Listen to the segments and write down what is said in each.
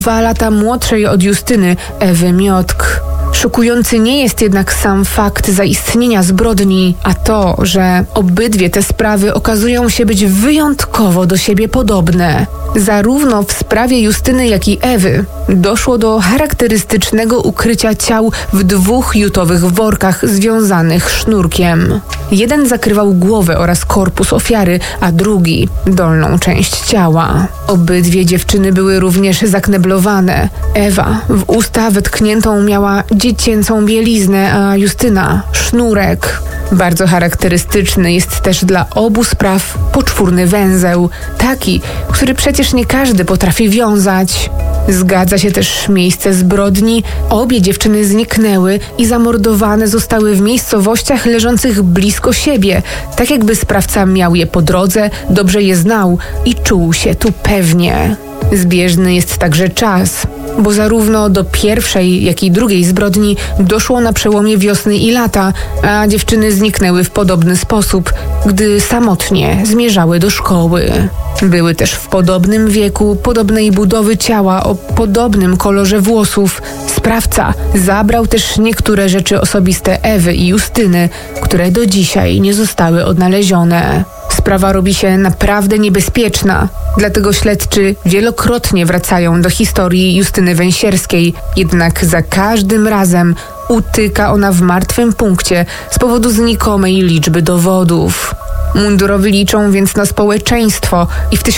2 lata młodszej od Justyny, Ewy Miotk. Szokujący nie jest jednak sam fakt zaistnienia zbrodni, a to, że obydwie te sprawy okazują się być wyjątkowo do siebie podobne. Zarówno w sprawie Justyny, jak i Ewy doszło do charakterystycznego ukrycia ciał w 2 jutowych workach związanych sznurkiem. Jeden zakrywał głowę oraz korpus ofiary, a drugi dolną część ciała. Obydwie dziewczyny były również zakneblowane. Ewa w usta wetkniętą miała dziecięcą bieliznę, a Justyna sznurek. Bardzo charakterystyczny jest też dla obu spraw poczwórny węzeł, taki, który przecież nie każdy potrafi wiązać. Zgadza się też miejsce zbrodni. Obie dziewczyny zniknęły i zamordowane zostały w miejscowościach leżących blisko siebie, tak jakby sprawca miał je po drodze, dobrze je znał i czuł się tu pewnie. Zbieżny jest także czas, bo zarówno do pierwszej, jak i drugiej zbrodni doszło na przełomie wiosny i lata, a dziewczyny zniknęły w podobny sposób, gdy samotnie zmierzały do szkoły. Były też w podobnym wieku, podobnej budowy ciała, o podobnym kolorze włosów. Sprawca zabrał też niektóre rzeczy osobiste Ewy i Justyny, które do dzisiaj nie zostały odnalezione. Sprawa robi się naprawdę niebezpieczna, dlatego śledczy wielokrotnie wracają do historii Justyny Węsierskiej, jednak za każdym razem utyka ona w martwym punkcie z powodu znikomej liczby dowodów. Mundurowi liczą więc na społeczeństwo i w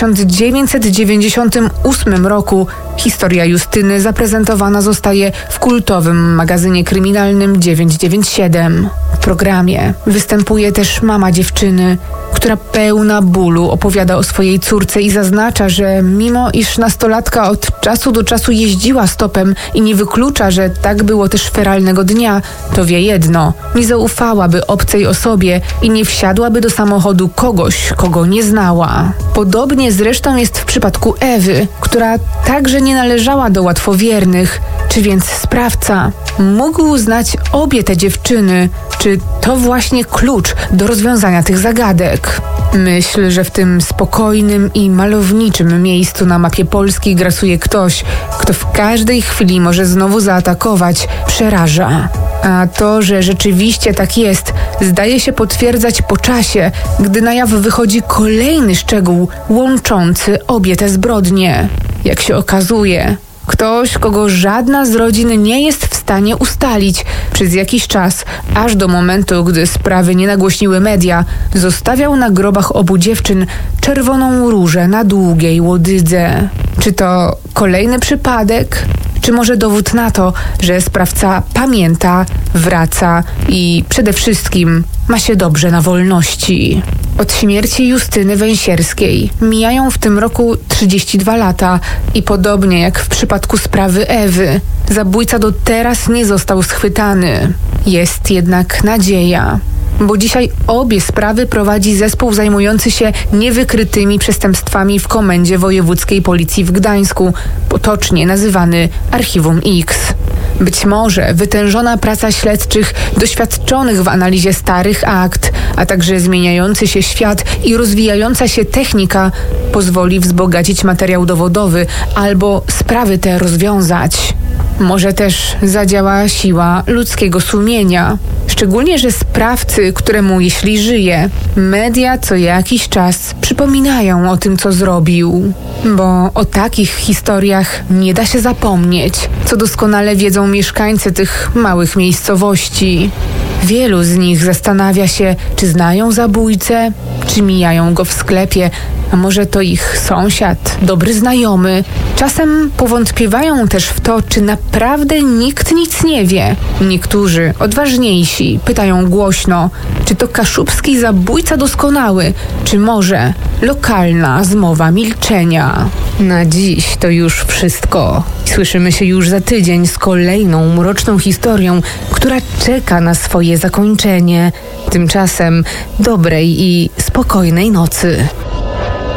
1998 roku historia Justyny zaprezentowana zostaje w kultowym magazynie kryminalnym 997. W programie występuje też mama dziewczyny, która pełna bólu opowiada o swojej córce i zaznacza, że mimo iż nastolatka od czasu do czasu jeździła stopem i nie wyklucza, że tak było też feralnego dnia, to wie jedno: nie zaufałaby obcej osobie i nie wsiadłaby do samochodu kogoś, kogo nie znała. Podobnie zresztą jest w przypadku Ewy, która także nie należała do łatwowiernych. Czy więc sprawca mógł znać obie te dziewczyny? Czy to właśnie klucz do rozwiązania tych zagadek? Myślę, że w tym spokojnym i malowniczym miejscu na mapie Polski grasuje ktoś, kto w każdej chwili może znowu zaatakować, przeraża. A to, że rzeczywiście tak jest, zdaje się potwierdzać po czasie, gdy na jaw wychodzi kolejny szczegół łączący obie te zbrodnie. Jak się okazuje, ktoś, kogo żadna z rodzin nie jest w stanie ustalić przez jakiś czas, aż do momentu, gdy sprawy nie nagłośniły media, zostawiał na grobach obu dziewczyn czerwoną różę na długiej łodydze. Czy to kolejny przypadek? Czy może dowód na to, że sprawca pamięta, wraca i przede wszystkim ma się dobrze na wolności? Od śmierci Justyny Węsierskiej mijają w tym roku 32 lata i podobnie jak w przypadku sprawy Ewy, zabójca do teraz nie został schwytany. Jest jednak nadzieja, bo dzisiaj obie sprawy prowadzi zespół zajmujący się niewykrytymi przestępstwami w Komendzie Wojewódzkiej Policji w Gdańsku, potocznie nazywany Archiwum X. Być może wytężona praca śledczych doświadczonych w analizie starych akt, a także zmieniający się świat i rozwijająca się technika pozwoli wzbogacić materiał dowodowy albo sprawy te rozwiązać. Może też zadziała siła ludzkiego sumienia. Szczególnie, że sprawcy, któremu jeśli żyje, media co jakiś czas przypominają o tym, co zrobił. Bo o takich historiach nie da się zapomnieć, co doskonale wiedzą mieszkańcy tych małych miejscowości. Wielu z nich zastanawia się, czy znają zabójcę, czy mijają go w sklepie, a może to ich sąsiad, dobry znajomy. Czasem powątpiewają też w to, czy naprawdę nikt nic nie wie. Niektórzy, odważniejsi, pytają głośno, czy to kaszubski zabójca doskonały, czy może lokalna zmowa milczenia. Na dziś to już wszystko. Słyszymy się już za tydzień z kolejną mroczną historią, która czeka na swoje zakończenie. Tymczasem dobrej i spokojnej nocy.